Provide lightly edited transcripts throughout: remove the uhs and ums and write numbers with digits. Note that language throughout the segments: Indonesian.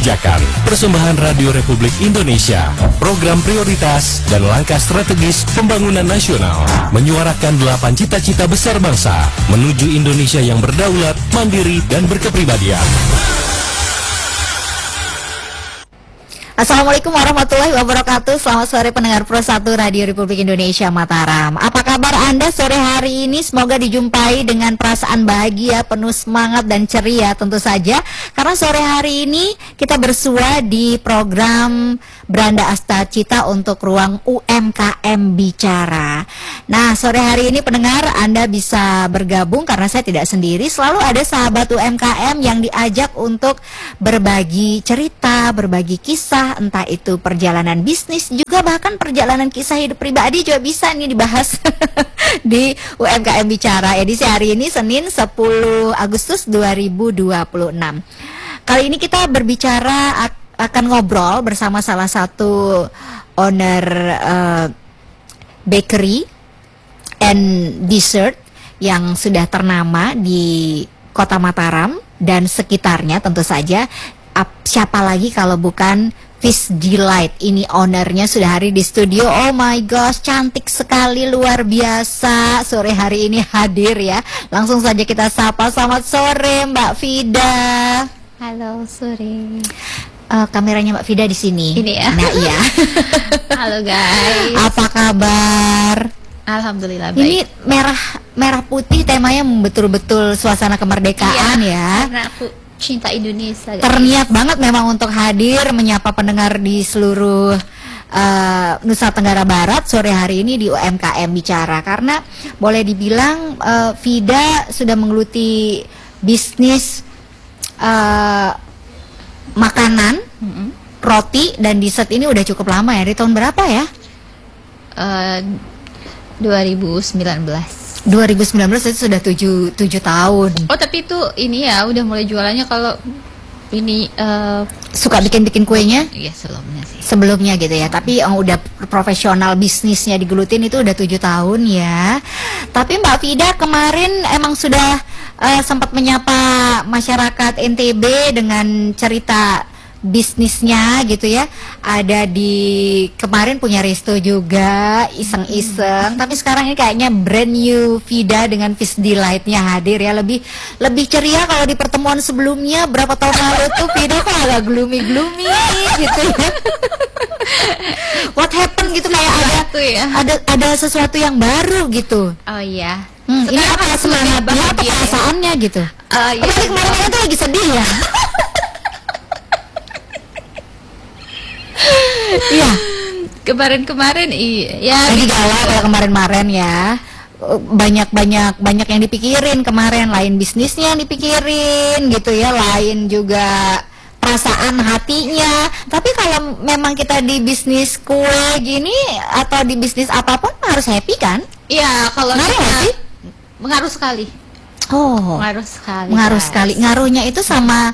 Kebijakan, persembahan Radio Republik Indonesia, program prioritas dan langkah strategis pembangunan nasional, menyuarakan 8 cita-cita besar bangsa menuju Indonesia yang berdaulat, mandiri dan berkepribadian. Assalamualaikum warahmatullahi wabarakatuh. Selamat sore pendengar Pro 1 Radio Republik Indonesia Mataram. Apa kabar Anda sore hari ini? Semoga dijumpai dengan perasaan bahagia, penuh semangat dan ceria tentu saja. Karena sore hari ini kita bersua di program Beranda Astacita untuk ruang UMKM Bicara. Nah, sore hari ini pendengar Anda bisa bergabung karena saya tidak sendiri. Selalu ada sahabat UMKM yang diajak untuk berbagi cerita, berbagi kisah, entah itu perjalanan bisnis, juga bahkan perjalanan kisah hidup pribadi juga bisa nih dibahas di UMKM Bicara edisi hari ini Senin 10 Agustus 2026. Kali ini kita berbicara akan ngobrol bersama salah satu owner bakery and dessert yang sudah ternama di Kota Mataram dan sekitarnya tentu saja. Siapa lagi kalau bukan Fish Delight. Ini ownernya sudah hari di studio. Oh my gosh, cantik sekali, luar biasa. Sore hari ini hadir ya. Langsung saja kita sapa. Selamat sore Mbak Fida. Halo sore. Kameranya Mbak Fida di sini. Ini ya. Nah iya. Halo guys. Apa kabar? Alhamdulillah baik. Ini merah putih temanya betul-betul suasana kemerdekaan ya. Karena aku cinta Indonesia. Terniat banget memang untuk hadir menyapa pendengar di seluruh Nusa Tenggara Barat sore hari ini di UMKM Bicara. Karena boleh dibilang Fida sudah menggeluti bisnis makanan, roti dan dessert ini udah cukup lama ya. Dari tahun berapa ya? 2019 itu sudah 7 tahun. Oh tapi itu ini ya udah mulai jualannya kalau ini suka bikin kuenya? Iya sebelumnya sih. Sebelumnya gitu ya. Tapi udah profesional bisnisnya digelutin itu udah 7 tahun ya. Tapi Mbak Fida kemarin emang sudah sempat menyapa masyarakat NTB dengan cerita bisnisnya gitu ya. Ada di kemarin punya resto juga iseng-iseng, tapi sekarang ini kayaknya brand new Fida dengan Fish Delight-nya hadir ya. Lebih ceria kalau di pertemuan sebelumnya berapa tahun lalu tuh Fida kok agak gloomy gitu ya. What happened gitu, kayak ada sesuatu yang baru gitu. Oh iya. Ini apa semangatnya apa perasaannya gitu? Iya. Kemarin tuh lagi sedih ya. Iya. Kemarin iya. Lagi galau kalau kemarin ya. Banyak yang dipikirin kemarin, lain bisnisnya yang dipikirin gitu ya, lain juga perasaan hatinya. Tapi kalau memang kita di bisnis kue gini atau di bisnis apapun harus happy kan? Iya, kalau sih? Mengaruh sekali. Oh. Mengaruh sekali. Ngaruhnya itu sama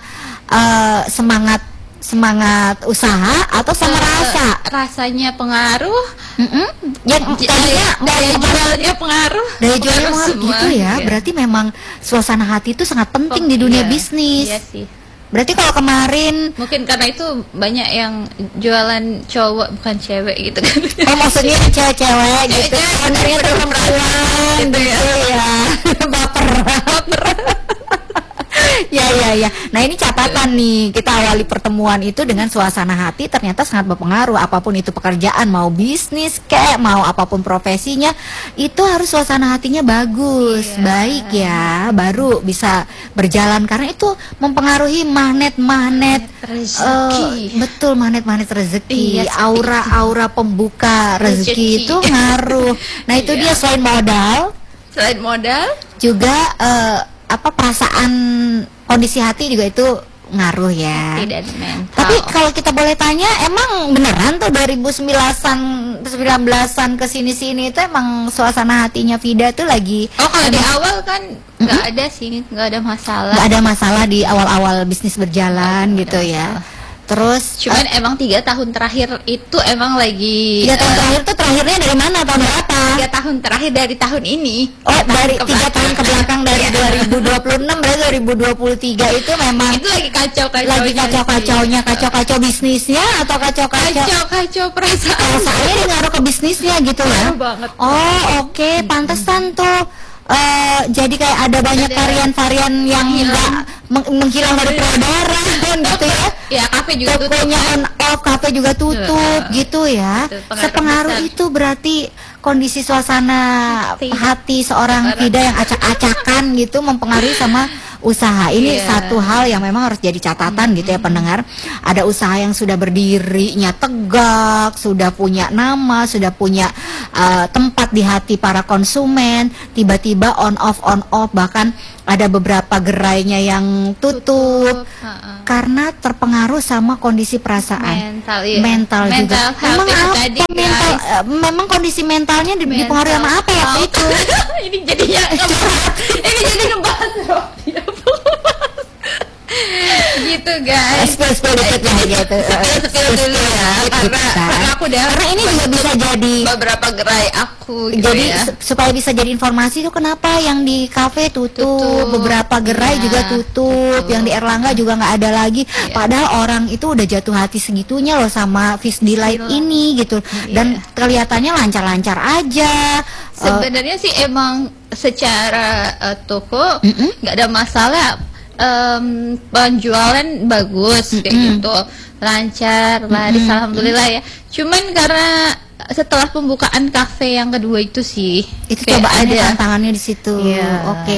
semangat usaha atau sama rasanya pengaruh, yang daya jualnya pengaruh, gitu ya. Berarti memang suasana hati itu sangat penting di dunia bisnis. Iya sih. Berarti kalau kemarin mungkin karena itu banyak yang jualan cowok bukan cewek gitu kan. Oh maksudnya cewek-cewek gitu. Sebenarnya perempuan gitu ya. Baper. Ya. Nah ini catatan nih, kita awali pertemuan itu dengan suasana hati ternyata sangat berpengaruh. Apapun itu pekerjaan, mau bisnis kayak mau apapun profesinya, itu harus suasana hatinya bagus, baik ya, baru bisa berjalan. Karena itu mempengaruhi magnet rezeki. Betul, magnet rezeki. Aura pembuka rezeki itu ngaruh. Nah itu dia, selain modal juga perasaan kondisi hati juga itu ngaruh ya. Tidak mental. Tapi kalau kita boleh tanya, emang beneran tuh 2019-an ke sini-sini itu emang suasana hatinya Fida tuh lagi. Oh kalau di awal kan nggak ada sih, nggak ada masalah. Nggak ada masalah di awal-awal bisnis berjalan gitu ya. Terus Cuman emang 3 tahun terakhir itu emang lagi 3 tahun terakhir tuh terakhirnya dari mana, tahun berapa? 3 tahun terakhir dari tahun ini. Oh, dari ke 3 tahun ke belakang, dari Iya. 2026 dari 2023 itu memang Itu lagi kacau-kacau. lagi kacau-kacaunya, kacau-kacau bisnisnya atau kacau-kacau Kacau perasaan. perasaannya dia ngaruh ke bisnisnya gitu ya. Ngaruh banget. Oh, oke, pantesan tuh jadi kayak ada banyak Ada varian-varian yang hilang. menghilang dari peredaran gitu ya. Ya, kafe juga tutup. Tokonya Kan? on off, kafe juga tutup gitu ya. Itu pengaruh Sepengaruh besar. itu berarti kondisi suasana hati seorang Vida yang acak-acakan gitu mempengaruhi sama usaha. Ini Iya. satu hal yang memang harus jadi catatan gitu ya pendengar. Ada usaha yang sudah berdirinya tegak, sudah punya nama, sudah punya tempat di hati para konsumen, tiba-tiba on off, bahkan ada beberapa gerainya yang tutup. Karena terpengaruh sama kondisi perasaan, Mental, iya. mental juga. Mental health Memang itu apa tadi, mental? guys. Memang kondisi mentalnya dipengaruhi sama apa ya Mental itu? ini jadinya ngebahas. Ini jadi ngebahas roti. Gitu guys. Spill dikit lah gitu. Spill dulu ya, karena aku udah Karena ini juga bisa jadi beberapa gerai aku gitu jadi ya. supaya bisa jadi informasi tuh kenapa yang di kafe tutup, beberapa gerai Iya, juga tutup, yang di Erlangga juga nggak ada lagi. Iya. Padahal orang itu udah jatuh hati segitunya loh sama Fish Delight ini gitu. Dan kelihatannya lancar-lancar aja. Sebenarnya sih emang secara toko nggak ada masalah. Penjualan bagus kayak gitu, lancar, laris, alhamdulillah ya. Cuman karena setelah pembukaan kafe yang kedua itu sih Itu kayak cobaannya ada tantangannya di situ. Iya. Oke.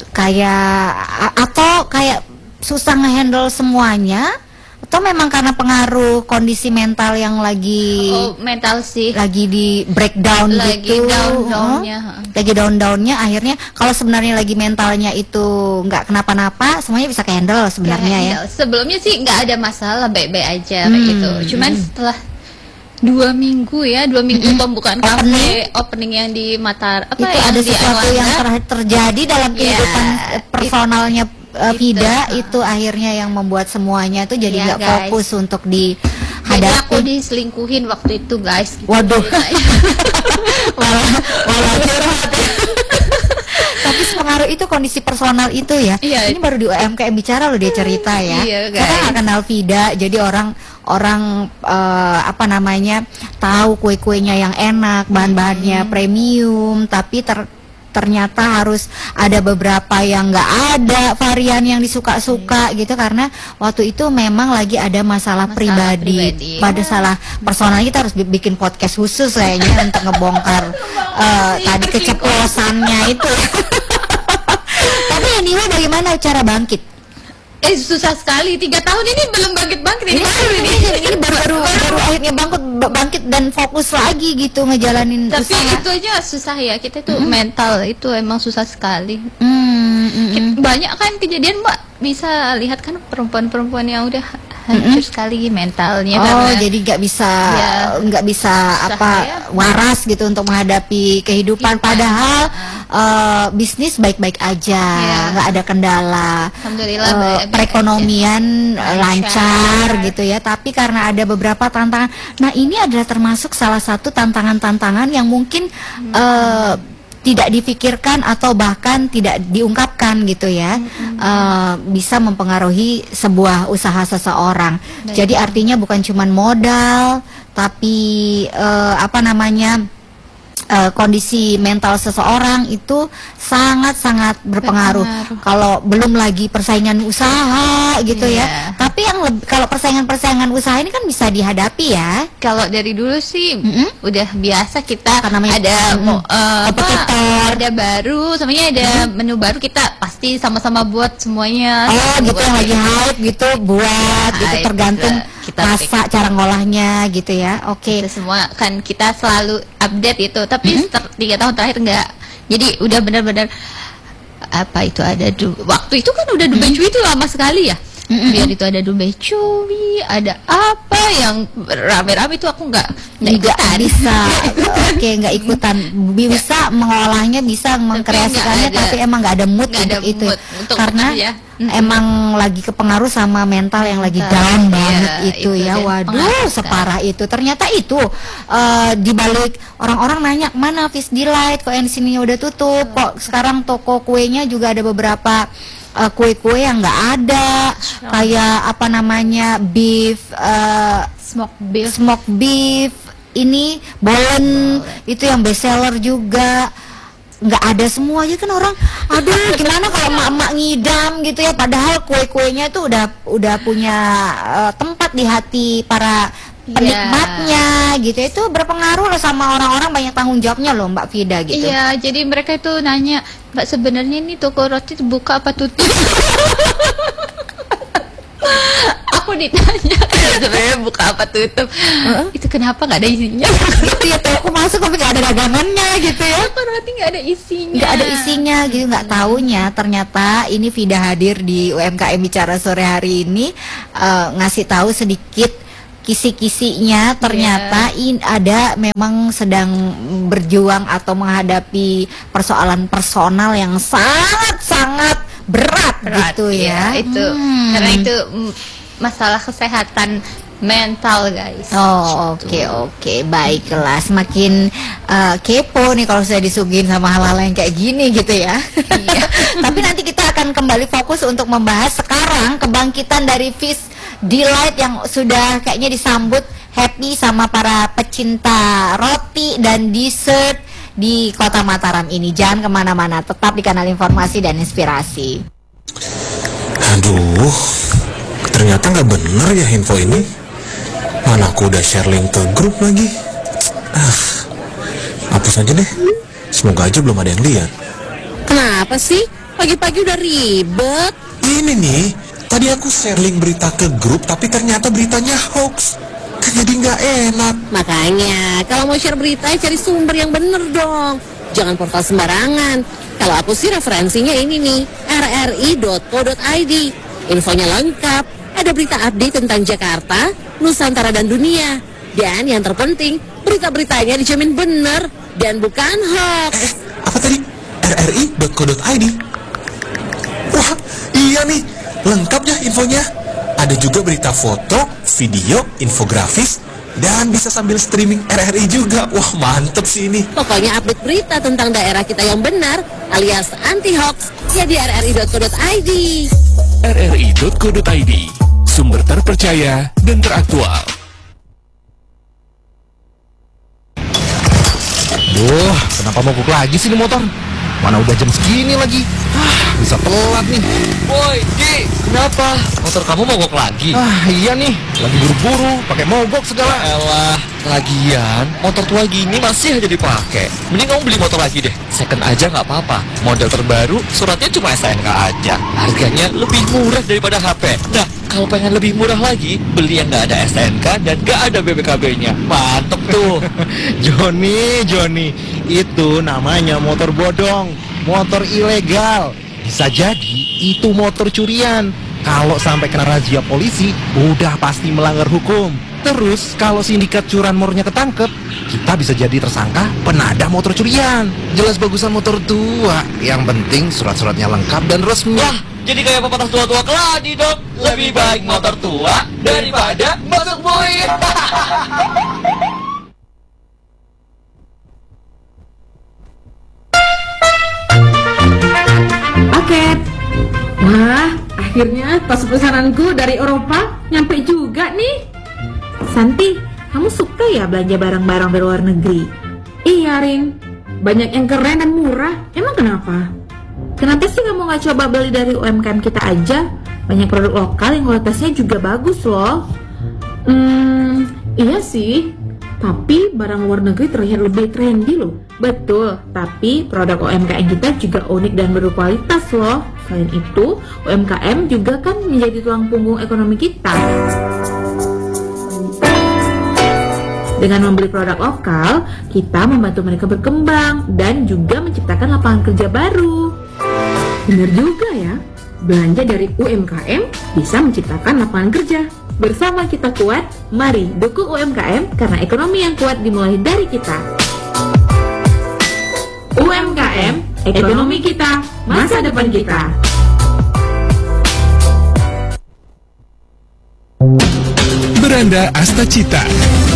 Atau kayak susah ngehandle semuanya, atau memang karena pengaruh kondisi mental yang lagi mental sih lagi di breakdown lagi gitu. down-downnya. Lagi down-downnya akhirnya kalau sebenarnya lagi mentalnya itu nggak kenapa-napa, semuanya bisa handle sebenarnya ya. Sebelumnya sih nggak ada masalah, baik-baik aja kayak gitu. Cuman setelah 2 minggu pembukaan kafe opening yang di Mataram Itu ada sesuatu yang terjadi dalam kehidupan personalnya Vida itu akhirnya yang membuat semuanya tuh jadi Iya, nggak guys. fokus untuk Jadi aku dihadapi. diselingkuhin waktu itu guys. Waduh. Walau curhat ya. Tapi sepengaruh itu kondisi personal itu ya. Iya. Ini baru di UMKM bicara loh dia cerita ya. Iya, Saya guys. nggak kenal Vida, jadi orang apa namanya tahu kue-kuenya yang enak, bahan-bahannya premium, tapi ternyata harus ada beberapa yang nggak ada varian yang disuka-suka gitu karena waktu itu memang lagi ada masalah pribadi. Pada salah personal kita harus bikin podcast khusus kayaknya untuk ngebongkar tadi keceplosannya itu. Tapi anyway bagaimana cara bangkit? Susah sekali, 3 tahun ini belum bangkit-bangkit ini. Ini baru akhirnya bangkit dan fokus lagi gitu ngejalanin Tapi usaha. itu aja susah ya, kita tuh mental itu emang susah sekali. Banyak kan kejadian Mbak, bisa lihat kan perempuan-perempuan yang udah hancur sekali mentalnya. Oh, karena jadi nggak bisa Susah apa ya. waras gitu untuk menghadapi kehidupan. Padahal bisnis baik-baik aja, Iya. nggak ada kendala. Alhamdulillah baik-baik perekonomian aja. lancar gitu ya. Tapi karena ada beberapa tantangan. Nah, ini adalah termasuk salah satu tantangan-tantangan yang mungkin tidak difikirkan atau bahkan tidak diungkapkan gitu ya, bisa mempengaruhi sebuah usaha seseorang. Jadi artinya bukan cuma modal, tapi apa namanya kondisi mental seseorang itu sangat-sangat berpengaruh. Kalau belum lagi persaingan usaha gitu ya. Tapi yang kalau persaingan usaha ini kan bisa dihadapi ya. Kalau dari dulu sih udah biasa kita Karena ada kompetitor. ada baru, semuanya ada menu baru kita pasti sama-sama buat semuanya. Oh gitu, yang lagi hype gitu buat gitu, Hype, tergantung kita masak, cara ngolahnya gitu ya. Oke. Itu semua kan kita selalu update itu, tapi 3 tahun terakhir enggak. Jadi udah benar-benar apa itu ada waktu itu kan udah Dubai Cuy itu lama sekali ya. Biar itu ada Dubai Chewy, ada apa yang rame-rame itu aku nggak bisa. Oke, nggak ikutan. Bisa mengolahnya, bisa mengkreasikannya, tapi emang nggak ada mood untuk itu. Karena emang lagi kepengaruh sama mental yang lagi down banget itu ya. Waduh, separah itu. Ternyata itu dibalik orang-orang nanya mana Fish Delight, kok yang di sini udah tutup, kok sekarang toko kuenya juga ada beberapa kue-kue yang nggak ada, kayak apa namanya beef, smoke beef, ini bolen itu yang best seller juga nggak ada semuanya kan orang. Aduh, gimana kalau emak-emak ngidam gitu ya, padahal kue-kuenya itu udah punya tempat di hati para penikmatnya gitu. Itu berpengaruh loh sama orang-orang, banyak tanggung jawabnya loh Mbak Fida gitu. Iya, jadi mereka itu nanya, Mbak sebenarnya ini toko roti buka apa tutup? Aku ditanya sebenarnya buka apa tutup, itu kenapa nggak ada isinya? Gitu ya, aku masuk tapi nggak ada dagangannya gitu ya. Toko roti nggak ada isinya. Nggak ada isinya gitu, nggak taunya ternyata ini Fida hadir di UMKM Bicara sore hari ini ngasih tahu sedikit kisi-kisinya. Ternyata ada memang sedang berjuang atau menghadapi persoalan personal yang sangat-sangat berat gitu ya. Itu karena itu masalah kesehatan mental guys. Oke, baiklah. Semakin kepo nih kalau saya disuguhin sama hal-hal yang kayak gini gitu ya. Tapi nanti kita akan kembali fokus untuk membahas sekarang kebangkitan dari Fish Delight yang sudah kayaknya disambut happy sama para pecinta roti dan dessert di Kota Mataram ini. Jangan kemana-mana, tetap di kanal informasi dan inspirasi. Aduh, ternyata nggak bener ya info ini. Mana aku udah share link ke grup lagi. Hapus aja deh. Semoga aja belum ada yang lihat. Kenapa sih? Pagi-pagi udah ribet. Ini nih, tadi aku share link berita ke grup, tapi ternyata beritanya hoax. Kan jadi nggak enak. Makanya, kalau mau share berita, cari sumber yang bener dong. Jangan portal sembarangan. Kalau aku sih referensinya ini nih, rri.co.id. Infonya lengkap, ada berita update tentang Jakarta, Nusantara dan dunia. Dan yang terpenting, berita-beritanya dijamin bener dan bukan hoax. Apa tadi? rri.co.id? Wah, iya nih, lengkap ya infonya. Ada juga berita foto, video, infografis, dan bisa sambil streaming RRI juga. Wah, mantep sih ini. Pokoknya update berita tentang daerah kita yang benar, alias anti-hoax, ya di rri.co.id. rri.co.id, sumber terpercaya dan teraktual. Duh, kenapa mogok lagi sih ini motor? Mana udah jam segini lagi? Bisa telat nih. Woi, Ki, kenapa? Motor kamu mogok lagi? Iya nih, lagi buru-buru, pakai mogok segala. Elah, lagian motor tua gini masih aja dipakai. Mending kamu beli motor lagi deh. Second aja nggak apa-apa. Model terbaru, suratnya cuma STNK aja. Harganya lebih murah daripada HP. Nah, kalau pengen lebih murah lagi, beli yang nggak ada STNK dan nggak ada BPKB-nya. Mantep tuh. Joni, itu namanya motor bodong, motor ilegal. Bisa jadi itu motor curian. Kalau sampai kena razia polisi, udah pasti melanggar hukum. Terus kalau sindikat curanmornya ketangkep, kita bisa jadi tersangka penadah motor curian. Jelas bagusan motor tua. Yang penting surat-suratnya lengkap dan resmi. Wah, jadi kayak pepatah tua-tua keladi dong. Lebih baik motor tua daripada masuk buit. Paket. Wah, akhirnya tas pesananku dari Eropa nyampe juga nih. Santi, kamu suka ya belanja barang-barang dari luar negeri? Iya, Rin. Banyak yang keren dan murah. Emang kenapa? Kenapa sih kamu gak coba beli dari UMKM kita aja? Banyak produk lokal yang kualitasnya juga bagus loh. Iya sih. Tapi barang luar negeri terlihat lebih trendy loh. Betul, tapi produk UMKM kita juga unik dan berkualitas loh. Selain itu, UMKM juga kan menjadi tulang punggung ekonomi kita. Dengan membeli produk lokal, kita membantu mereka berkembang dan juga menciptakan lapangan kerja baru. Benar juga ya. Belanja dari UMKM bisa menciptakan lapangan kerja. Bersama kita kuat, mari dukung UMKM karena ekonomi yang kuat dimulai dari kita. UMKM, ekonomi kita, masa depan kita. Beranda Astacita.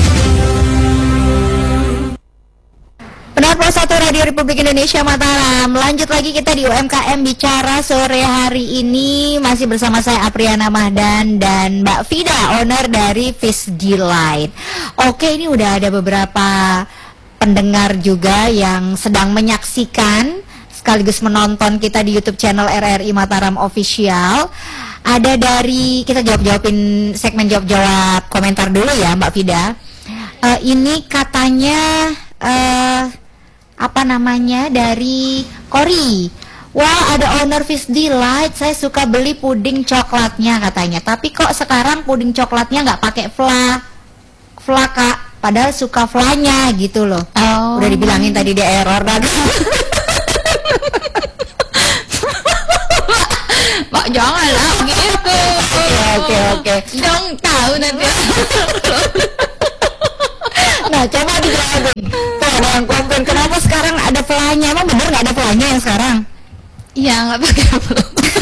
Pendengar Pro 1 Radio Republik Indonesia Mataram. Lanjut lagi kita di UMKM Bicara sore hari ini. Masih bersama saya Apriana Mahdan dan Mbak Fida, owner dari Fish Delight. Oke, ini udah ada beberapa pendengar juga yang sedang menyaksikan sekaligus menonton kita di YouTube channel RRI Mataram Official. Ada dari, kita jawab-jawabin segmen jawab-jawab komentar dulu ya Mbak Fida. Ini katanya dari Kori. Wah, ada owner Fish Delight, saya suka beli puding coklatnya katanya. Tapi kok sekarang puding coklatnya nggak pakai fla Kak, padahal suka flanya gitu loh. Udah dibilangin tadi dia error tadi. Pak, janganlah gitu. Oke. Dong tahu nanti. Nah, coba dijawabin. Tuh, ada yang komplain, kenapa sekarang ada flanya? Emang bener nggak ada flanya yang sekarang? Iya, nggak pakai fla.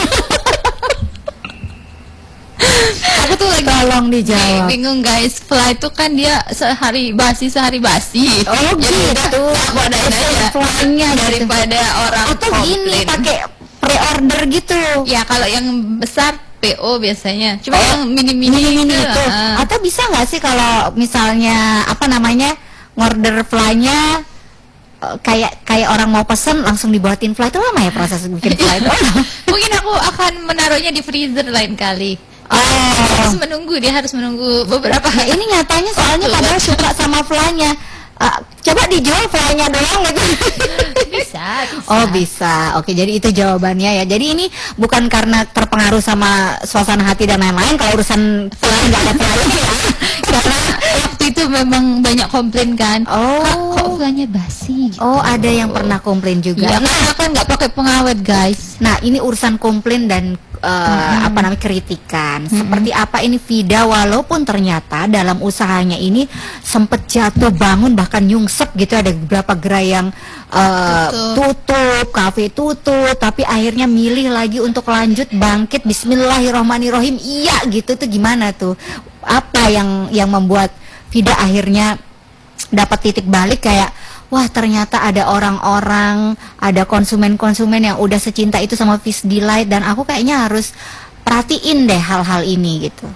Aku tuh lagi Tolong dijawab. bingung guys. Fla itu kan dia sehari basi. Oh gitu. Wadain aja Flanya daripada orang atau gini komplain. pakai pre-order gitu. Ya kalau yang besar PO biasanya. Cuma yang mini-mini Mini itu. Atau bisa nggak sih kalau misalnya ngorder fly-nya kayak orang mau pesen langsung dibuatin fly, itu lama ya proses bikin fly itu? Mungkin aku akan menaruhnya di freezer lain kali. Dia harus menunggu beberapa Nah, ini nyatanya soalnya padahal suka sama fly-nya. Coba dijual fly-nya doang gitu. bisa. Oh bisa, oke, jadi itu jawabannya ya. Jadi ini bukan karena terpengaruh sama suasana hati dan lain-lain. Kalau urusan fly nggak ada fly-nya ya. Karena waktu itu memang banyak komplain kan. Kok flanya basi gitu. Oh, ada yang pernah komplain juga. Ya, karena kan nggak pakai pengawet guys. Nah, ini urusan komplain dan kritikan. Seperti apa ini Vida, walaupun ternyata dalam usahanya ini sempet jatuh bangun bahkan nyungsep gitu, ada beberapa gerai yang tutup, kafe tutup, tapi akhirnya milih lagi untuk lanjut bangkit. Bismillahirrahmanirrahim. Iya gitu, tuh gimana tuh? Apa yang membuat Vida akhirnya dapat titik balik kayak wah, ternyata ada orang-orang, ada konsumen-konsumen yang udah secinta itu sama Fish Delight, dan aku kayaknya harus perhatiin deh hal-hal ini gitu.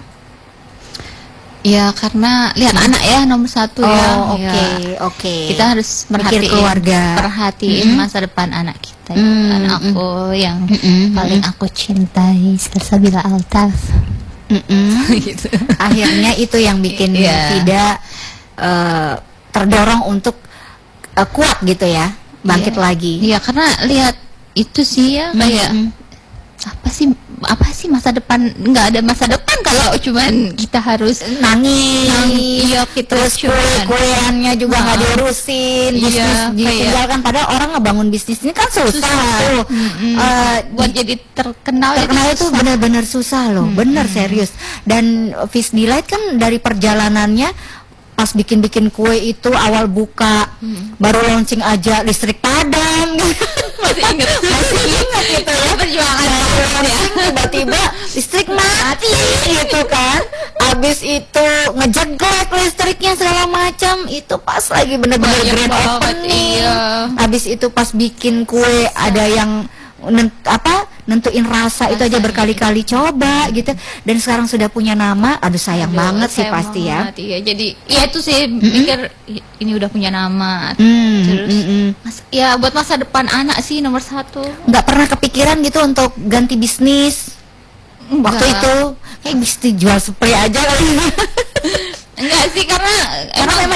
Ya karena lihat anak ya nomor satu ya. Oke. Kita harus Mikir keluarga. perhatiin masa depan anak kita. Anak aku yang paling aku cintai, Salsabila Altaf. Gitu. Akhirnya itu yang bikin Vida terdorong untuk kuat gitu ya, bangkit lagi. Iya, karena lihat itu sih ya kayak apa sih masa depan, nggak ada masa depan kalau cuman kita harus nangis. Iya, kita terus kue-kueannya juga nggak diurusin, bisnis ditinggalkan, padahal orang ngebangun bisnis ini kan susah tuh. Buat jadi terkenal itu benar-benar susah loh, benar serius. Dan Fish Delight kan dari perjalanannya pas bikin kue itu awal buka baru launching aja listrik padam. Masih ingat gitu ya, perjuangan tiba-tiba listrik mati gitu kan. Habis itu ngejeglek listriknya segala macam, itu pas lagi bener-bener grand opening. Habis itu pas bikin kue ada yang nentuin rasa itu aja berkali-kali coba gitu, dan sekarang sudah punya nama. Aduh, sayang banget sih pasti ya. Iya, jadi ya itu sih mikir ini udah punya nama terus ya buat masa depan anak sih nomor satu. Nggak pernah kepikiran gitu untuk ganti bisnis? Waktu itu kayak bisnis jual spray aja kali. Enggak sih, karena memang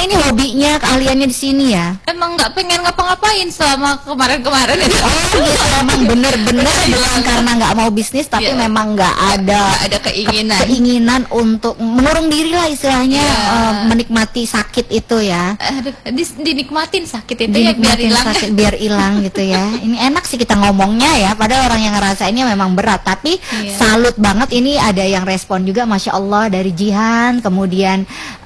ini hobinya, keahliannya di sini ya. Emang nggak pengen ngapa-ngapain selama kemarin-kemarin itu. Oh gitu, emang bener-bener bukan karena nggak mau bisnis, tapi memang nggak ada keinginan untuk mengurung diri lah istilahnya, menikmati sakit itu ya. Dinikmatin sakit itu ya biar hilang. Biar hilang gitu ya. Ini enak sih kita ngomongnya ya, padahal orang yang ngerasainnya memang berat. Tapi salut banget, ini ada yang respon juga, Masya Allah, dari Jihan, kemudian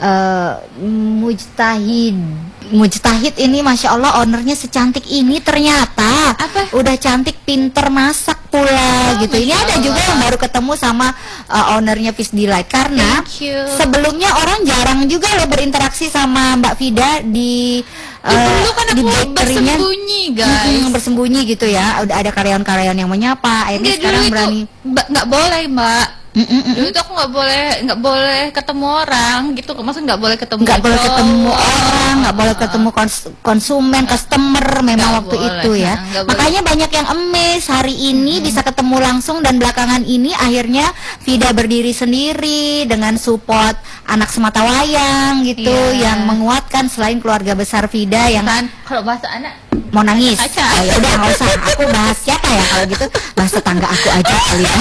Mujtahid ini Masya Allah ownernya secantik ini ternyata. Udah cantik, pinter masak pula gitu. Ini ada juga yang baru ketemu sama ownernya Fish Delight, karena sebelumnya orang jarang juga loh berinteraksi sama Mbak Vida di dulu kan di aku bersembunyi guys. Bersembunyi gitu ya. Udah ada karyawan-karyawan yang menyapa. Akhirnya sekarang berani. Nggak boleh Mbak. Dulu tuh aku nggak boleh ketemu orang gitu, maksudnya nggak boleh ketemu orang, nggak boleh ketemu konsumen, customer, memang waktu itu ya. Makanya banyak yang emes hari ini bisa ketemu langsung, dan belakangan ini akhirnya Vida berdiri sendiri dengan support anak sematawayang gitu, yang menguatkan selain keluarga besar Vida yang kalau bahasa anak mau nangis. Oh, ya udah nggak usah, aku bahas siapa ya kalau gitu, bahas tetangga aku aja kali ya.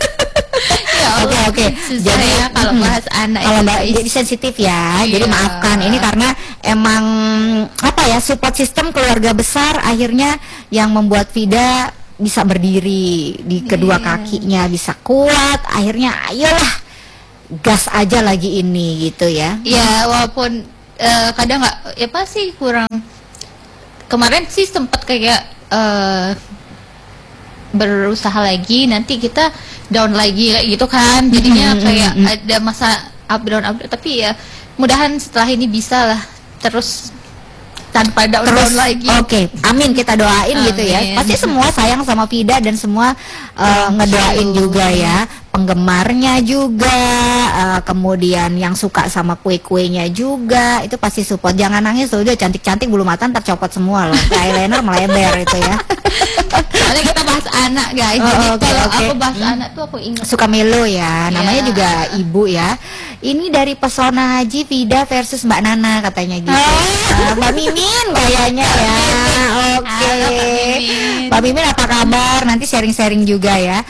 Oke. Jadi ya, kalau bahas anak jadi sensitif ya. Jadi maafkan ini karena emang apa ya, support system keluarga besar akhirnya yang membuat Vida bisa berdiri di kedua kakinya, bisa kuat. Akhirnya ayolah gas aja lagi ini gitu ya. Ya walaupun kadang nggak ya pasti kurang. Kemarin sih sempat kayak berusaha lagi, nanti kita down lagi kayak gitu kan, jadinya kayak ada masa up down, tapi ya mudahan setelah ini bisa lah terus tanpa down lagi. Oke, amin, kita doain gitu ya. Pasti semua sayang sama Vida dan semua ngedoain juga ya, penggemarnya juga, kemudian yang suka sama kue-kuenya juga, itu pasti support. Jangan nangis tuh, udah cantik-cantik bulu mata ntar copot semua loh, eyeliner melebar itu ya. Soalnya kita bahas anak guys, jadi kalau aku bahas anak tuh aku ingat suka melo ya, namanya juga ibu ya. Ini dari Pesona Haji, Vida versus Mbak Nana katanya gitu. Mbak Mimin kayaknya ya. Oke. Mbak Mimin apa kabar? Nanti sharing-sharing juga ya.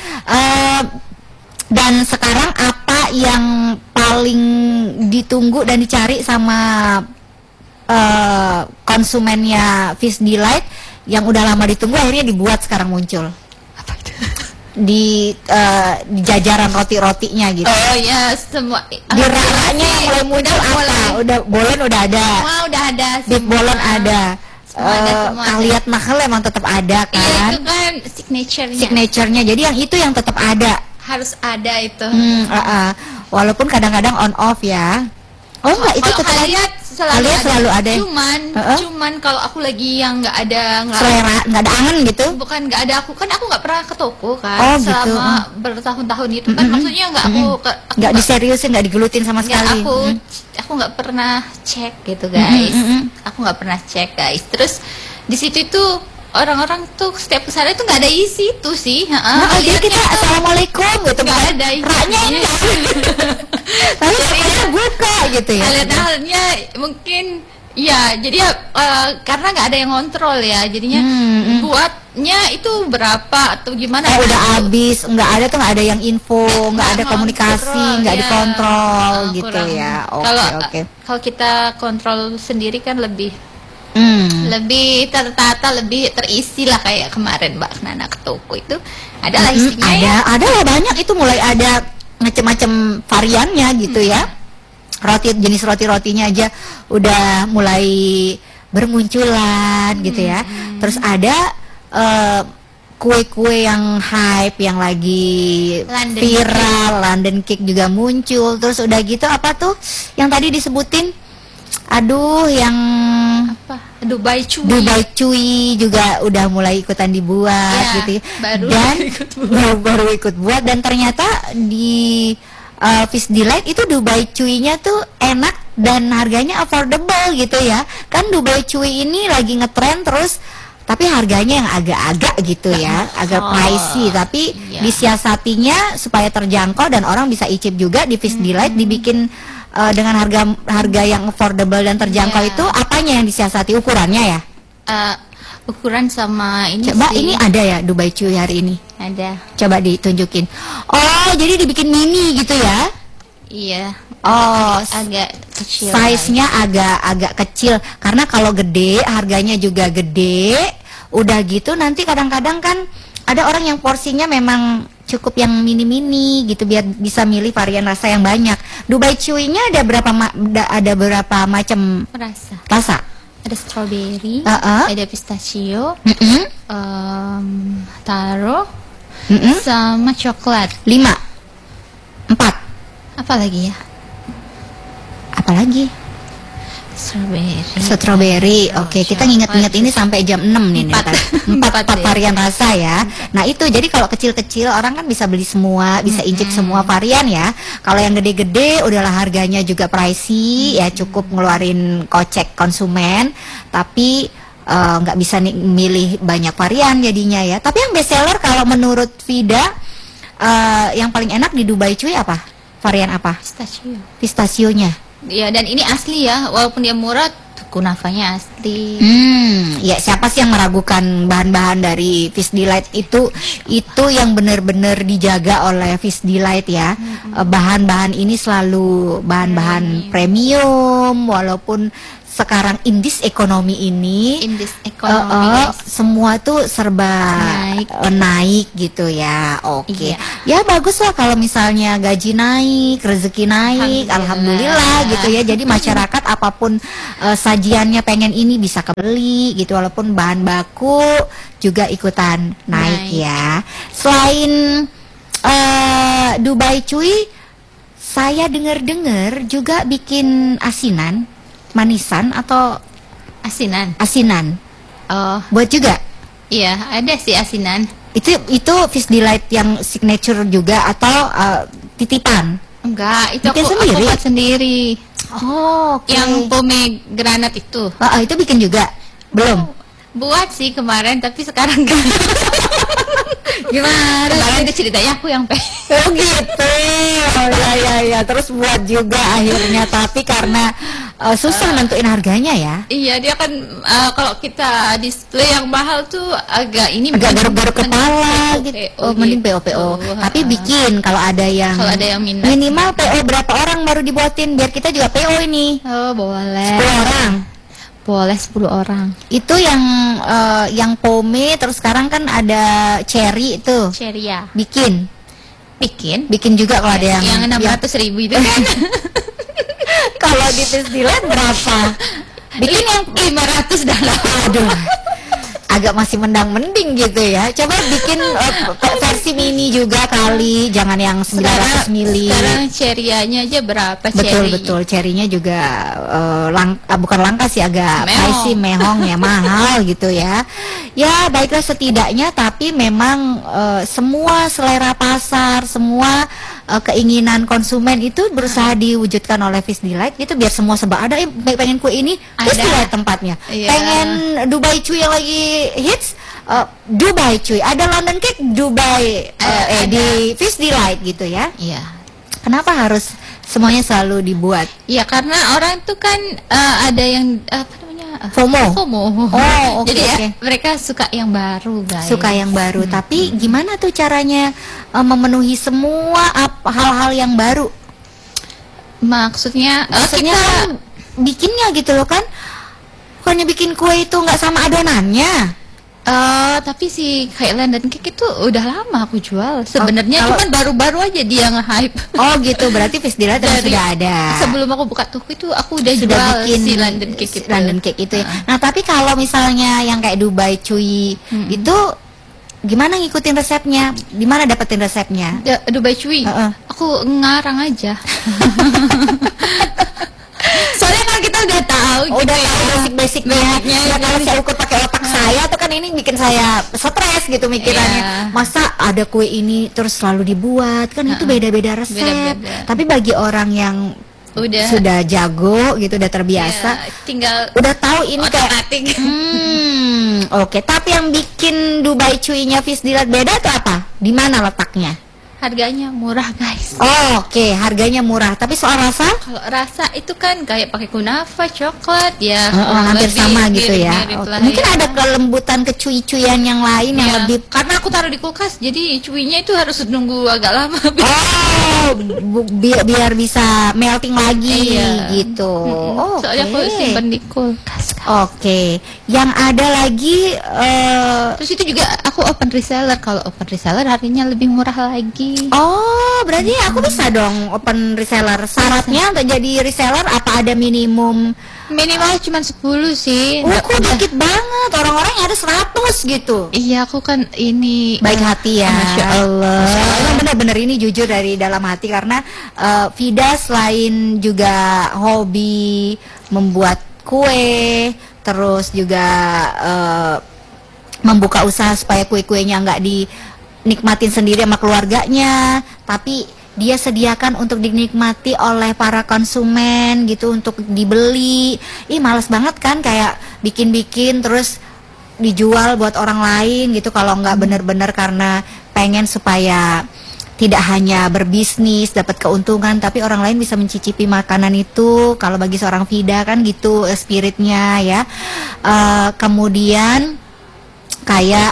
Dan sekarang apa yang paling ditunggu dan dicari sama konsumennya Fish Delight yang udah lama ditunggu akhirnya dibuat sekarang muncul? Apa itu? Di jajaran roti-rotinya gitu. Oh ya, semua di raranya yang mulai muncul udah bolen udah ada. Semua udah ada. Beef bolen ada. Kaliat mahal emang tetap ada kan. Iya, itu kan signaturenya. Jadi yang itu yang tetap ada. Harus ada itu. Walaupun kadang-kadang on off ya. Oh enggak, itu tetap selalu ada. Cuman kalau aku lagi yang nggak ada nggak ada angen gitu. Bukan nggak ada, aku nggak pernah ke toko kan selama bertahun-tahun itu kan, maksudnya nggak diseriusin, nggak digelutin sama sekali. Aku nggak pernah cek gitu guys. Aku nggak pernah cek guys. Terus di situ itu orang-orang tuh setiap kesana itu nggak ada isi tuh sih. Jadi kita assalamualaikum gitu, nggak ada raknya ini lalu saya buka gitu ya. Halnya mungkin ya, jadi karena nggak ada yang kontrol ya, jadinya buatnya itu berapa atau gimana? Udah habis, nggak ada tuh, nggak ada yang info, nggak ada komunikasi, nggak dikontrol gitu ya. Kalau kita kontrol sendiri kan lebih tertata, lebih terisi lah, kayak kemarin Mbak Nana ke toko itu ada isinya ada lah banyak, itu mulai ada macam-macam variannya gitu ya. Jenis roti-rotinya aja udah mulai bermunculan gitu ya. Terus ada kue-kue yang hype, yang lagi viral, London Cake juga muncul. Terus udah gitu apa tuh yang tadi disebutin? Yang apa? Dubai Cuy juga udah mulai ikutan dibuat gitu ya. Baru ikut buat, dan ternyata di Fish Delight itu Dubai Cuy-nya tuh enak dan harganya affordable gitu ya. Kan Dubai Cuy ini lagi ngetren terus, tapi harganya yang agak-agak gitu ya, agak pricey, tapi disiasatinya supaya terjangkau dan orang bisa icip juga. Di Fish Delight dibikin dengan harga yang affordable dan terjangkau itu apanya yang disiasati? Ukurannya ya? Ukuran sama ini. Coba sih. ini ada ya Dubai Cuy hari ini? Ada. Coba ditunjukin. Oh, jadi dibikin mini gitu ya? Iya. Oh, agak kecil. Size-nya agak kecil karena kalau gede harganya juga gede. Udah gitu nanti kadang-kadang kan ada orang yang porsinya memang cukup yang mini-mini gitu biar bisa milih varian rasa yang banyak. Dubai Cuy-nya ada berapa macam rasa? Ada strawberry, ada pistachio, taro, sama coklat. 5, 4. Apa lagi ya? Apa lagi? Strawberry. Oke, kita nginget-nginget ini sampai jam 6 nih. 4 varian rasa ya. Nah itu jadi kalau kecil-kecil orang kan bisa beli semua, bisa incip semua varian ya. Kalau yang gede-gede udahlah harganya juga pricey ya, cukup ngeluarin kocek konsumen. Tapi nggak bisa milih banyak varian jadinya ya. Tapi yang best seller kalau menurut Vida yang paling enak di Dubai Cuy apa? Varian apa? Pistasionya. Ya, dan ini asli ya, walaupun dia murah, kunafanya asli. Ya siapa sih yang meragukan bahan-bahan dari Fish Delight itu yang benar-benar dijaga oleh Fish Delight ya. Bahan-bahan ini selalu bahan-bahan premium, walaupun sekarang in this economy ini semua tuh serba naik gitu ya. Oke. Ya bagus lah kalau misalnya gaji naik, rezeki naik, alhamdulillah gitu ya. Jadi masyarakat apapun sajiannya pengen ini bisa kebeli gitu, walaupun bahan baku juga ikutan naik ya. Selain Dubai Cuy, saya dengar-dengar juga bikin asinan. Manisan atau asinan? Oh, buat juga? Iya, ada sih asinan. Itu Fish Delight yang signature juga atau titipan? Enggak, itu bikin aku buat sendiri. Oh, okay. Yang pomegranat itu. Itu bikin juga? Belum? Buat sih kemarin, tapi sekarang enggak. Gimana? Kemarin itu ceritanya aku yang Oh gitu. Oh ya. Terus buat juga akhirnya, tapi karena susah nentuin harganya ya. Iya, dia kan kalau kita display yang mahal tuh agak garuk-garuk kepala gitu. Mending PO. Tapi bikin kalau ada yang minat. Minimal PO berapa orang baru dibuatin biar kita juga PO ini. Oh, boleh. 10 orang. Boleh 10 orang. Itu yang pome, terus sekarang kan ada cherry itu. Cherry ya. Bikin juga kalau ada yang 600.000 itu kan. Kalau di Fish Delight berapa? Bikin yang 500 dah lah. Aduh. Agak masih mendang-mending gitu ya. Coba bikin versi mini juga kali, jangan yang 900 mili. Sekarang cherry-nya aja berapa? Betul, cherry-nya juga bukan langka sih, agak pricey, mehong ya, mahal gitu ya. Ya baiklah, setidaknya tapi memang semua selera pasar, semua keinginan konsumen itu berusaha diwujudkan oleh Fish Delight gitu, biar semua serba ada. Pengen kue ini, Fish Delight tempatnya. Pengen Dubai Cuy yang lagi hits, Dubai Cuy. Ada London Cake, Dubai di Fish Delight gitu ya. Iya. Kenapa harus semuanya selalu dibuat? Ya karena orang tuh kan ada yang FOMO. Oh, jadi ya mereka suka yang baru, guys. Suka yang baru. Tapi gimana tuh caranya memenuhi semua hal-hal yang baru? Maksudnya kan bikinnya gitu loh kan. Bukannya bikin kue itu nggak sama adonannya. Tapi si kayak London Cake itu udah lama aku jual. Sebenarnya cuman baru-baru aja dia nge-hype. Oh gitu, berarti Fish Delight sudah ada. Sebelum aku buka toko itu aku udah jual bikin si London Cake itu. London Cake itu ya. Nah tapi kalau misalnya yang kayak Dubai Cuy itu gimana ngikutin resepnya? Di mana dapetin resepnya? Dubai Cuy. Aku ngarang aja. Soalnya kan kita udah tahu basic-basicnya. Ya kalau saya ukur pakai otak saya tuh kan ini bikin saya stres gitu mikirannya. Masa ada kue ini terus selalu dibuat, kan itu beda-beda resep. Tapi bagi orang yang sudah jago gitu, udah terbiasa, tinggal udah tahu ini kayak Oke, tapi yang bikin Dubai Cuy-nya Fish Delight beda tuh apa? Di mana letaknya? Harganya murah guys. Oke, harganya murah. Tapi soal rasa? Kalau rasa itu kan kayak pakai kunafa, coklat ya. Hampir sama gitu ya. Mungkin ya. ada kelembutan, kecuy-cuyan yang lain yang lebih. Karena aku taruh di kulkas, jadi cuinya itu harus nunggu agak lama. Biar bisa melting lagi gitu. Soalnya aku simpen di kulkas. Oke. Yang ada lagi. Terus itu juga aku open reseller. Kalau open reseller harganya lebih murah lagi. Oh, berarti aku bisa dong open reseller. Syaratnya untuk jadi reseller apa ada minimum? Minimal cuma 10 sih. Kok dikit banget. Orang-orang yang ada 100 gitu. Iya, aku kan ini baik hati ya. Masya Allah. Bener-bener ini jujur dari dalam hati karena Vida selain juga hobi membuat kue, terus juga membuka usaha supaya kue-kuenya nggak dinikmatin sendiri sama keluarganya, tapi dia sediakan untuk dinikmati oleh para konsumen gitu, untuk dibeli. Males banget kan kayak bikin-bikin terus dijual buat orang lain gitu, kalau nggak bener-bener karena pengen supaya tidak hanya berbisnis dapat keuntungan, tapi orang lain bisa mencicipi makanan itu. Kalau bagi seorang Vida kan gitu spiritnya ya. Kemudian kayak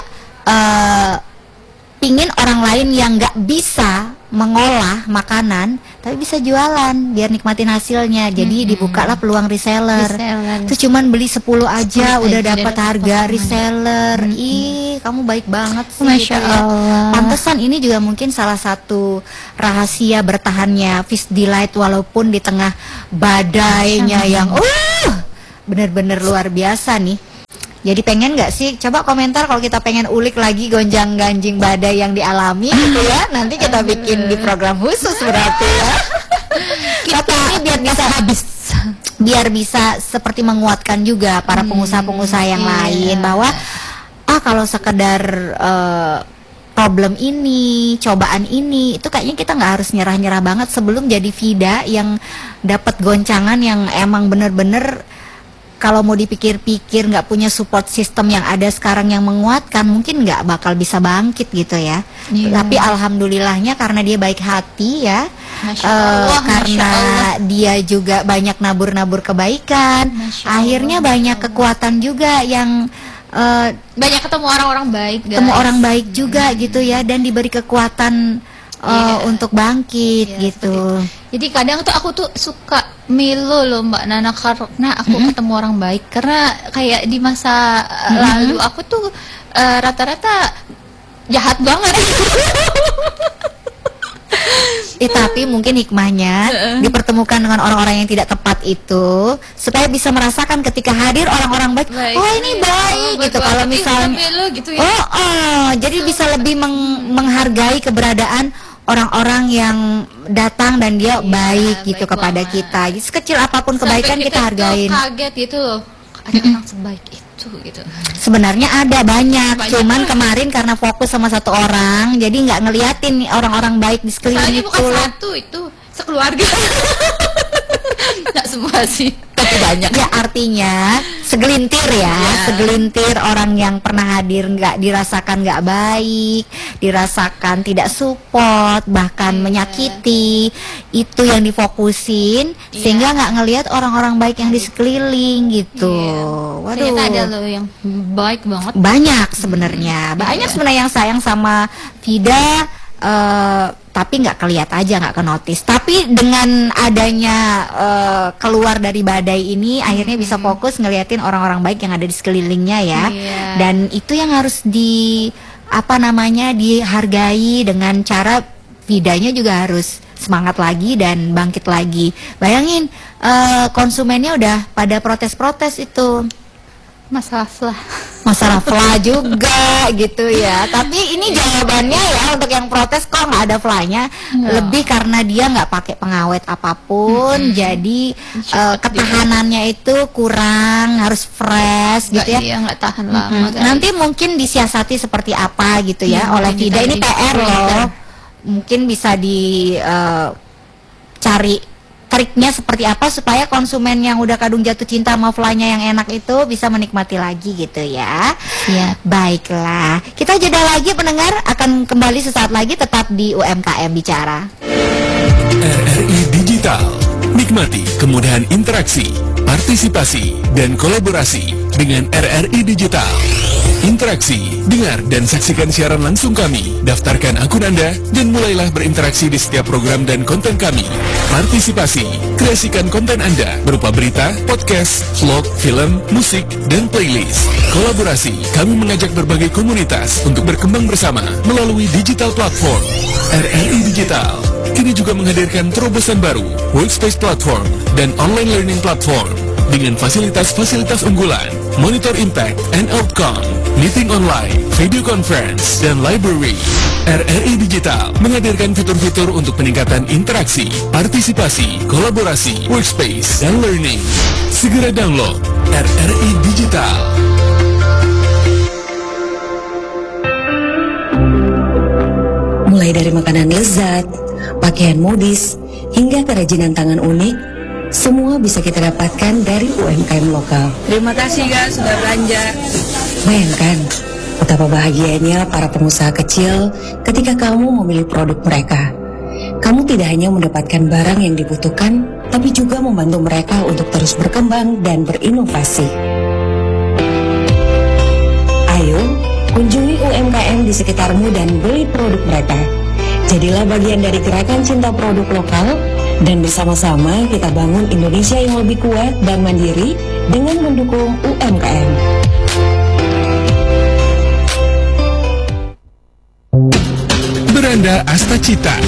pingin orang lain yang nggak bisa mengolah makanan tapi bisa jualan biar nikmatin hasilnya. Jadi dibukalah peluang reseller. Terus cuman beli 10 aja udah dapat harga reseller. Kamu baik banget sih. Masya Allah. Pantesan ini juga mungkin salah satu rahasia bertahannya Fish Delight walaupun di tengah badainya yang bener-bener luar biasa nih. Jadi pengen nggak sih, coba komentar kalau kita pengen ulik lagi gonjang-ganjing badai yang dialami gitu ya. Nanti kita bikin di program khusus berarti ya. Tapi ini biar bisa habis, biar bisa seperti menguatkan juga para pengusaha-pengusaha yang lain bahwa kalau sekedar problem ini, cobaan ini, itu kayaknya kita nggak harus nyerah-nyerah banget sebelum jadi Vida yang dapat goncangan yang emang bener-bener. Kalau mau dipikir-pikir nggak punya support system yang ada sekarang yang menguatkan, mungkin nggak bakal bisa bangkit gitu ya. Tapi alhamdulillahnya karena dia baik hati ya, karena dia juga banyak nabur-nabur kebaikan, akhirnya banyak kekuatan juga yang banyak ketemu orang-orang baik, ketemu orang baik juga gitu ya, dan diberi kekuatan untuk bangkit gitu. Jadi kadang tuh aku tuh suka milo loh Mbak Nana karena aku ketemu orang baik. Karena kayak di masa lalu aku tuh rata-rata jahat banget. Tapi mungkin hikmahnya dipertemukan dengan orang-orang yang tidak tepat itu supaya bisa merasakan ketika hadir orang-orang baik. Ini baik gitu. Kalau misalnya gitu ya. Jadi bisa lebih menghargai keberadaan orang-orang yang datang dan dia baik gitu kepada kita. Jadi sekecil apapun kebaikan kita hargain. Kaget gitu loh. Ada orang sebaik itu gitu. Sebenarnya ada banyak, cuman kemarin karena fokus sama satu orang, jadi nggak ngeliatin orang-orang baik di sekeliling itu. Bukan satu, itu sekeluarga. Nggak semua sih, tapi banyak. Ya artinya segelintir ya, segelintir orang yang pernah hadir nggak dirasakan nggak baik, dirasakan tidak support, bahkan menyakiti, itu yang difokusin sehingga nggak ngelihat orang-orang baik yang di sekeliling gitu. Waduh. Ternyata ada loh yang baik banget. Banyak sebenarnya, banyak sebenarnya yang sayang sama Vida. Tapi nggak kelihat aja, nggak kenotis. Tapi dengan adanya keluar dari badai ini, akhirnya bisa fokus ngeliatin orang-orang baik yang ada di sekelilingnya ya. Dan itu yang harus dihargai dengan cara Vidanya juga harus semangat lagi dan bangkit lagi. Bayangin konsumennya udah pada protes-protes itu. Masalah flah juga gitu ya. Tapi ini jawabannya ya untuk yang protes kok nggak ada flanya, lebih karena dia nggak pakai pengawet apapun, jadi ketahanannya itu kurang, harus fresh gitu ya. Iya, nggak tahan lama. Nanti mungkin disiasati seperti apa gitu ya oleh Vida. Ini PR loh. Mungkin bisa dicari triknya seperti apa supaya konsumen yang udah kadung jatuh cinta sama fly-nya yang enak itu bisa menikmati lagi gitu ya. Siap. Baiklah, kita jeda lagi pendengar, akan kembali sesaat lagi tetap di UMKM Bicara. RRI Digital. Nikmati kemudahan interaksi, partisipasi, dan kolaborasi dengan RRI Digital. Interaksi, dengar dan saksikan siaran langsung kami. Daftarkan akun Anda dan mulailah berinteraksi di setiap program dan konten kami. Partisipasi, kreasikan konten Anda berupa berita, podcast, vlog, film, musik, dan playlist. Kolaborasi, kami mengajak berbagai komunitas untuk berkembang bersama melalui digital platform. RRI Digital kini juga menghadirkan terobosan baru, workspace platform, dan online learning platform dengan fasilitas-fasilitas unggulan, monitor impact and outcome, meeting online, video conference, dan library. RRI Digital menghadirkan fitur-fitur untuk peningkatan interaksi, partisipasi, kolaborasi, workspace, dan learning. Segera download RRI Digital. Mulai dari makanan lezat, pakaian modis, hingga kerajinan tangan unik, semua bisa kita dapatkan dari UMKM lokal. Terima kasih guys sudah belanja. Bayangkan betapa bahagianya para pengusaha kecil ketika kamu memilih produk mereka. Kamu tidak hanya mendapatkan barang yang dibutuhkan, tapi juga membantu mereka untuk terus berkembang dan berinovasi. Ayo, kunjungi UMKM di sekitarmu dan beli produk mereka. Jadilah bagian dari gerakan cinta produk lokal, dan bersama-sama kita bangun Indonesia yang lebih kuat dan mandiri dengan mendukung UMKM. Beranda Astacita.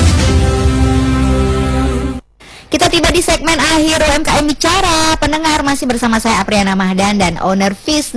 Kita tiba di segmen akhir UMKM Bicara. Pendengar masih bersama saya Apriana Mahdan dan owner Fish